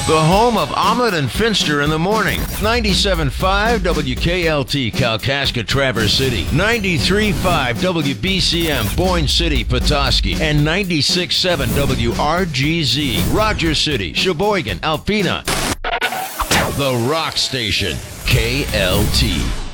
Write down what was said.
The home of Omelet and Finster in the morning. 97.5 WKLT Kalkaska Traverse City. 93.5 WBCM Boyne City Petoskey. And 96.7 WRGZ Rogers City, Sheboygan, Alpena. The Rock Station, KLT.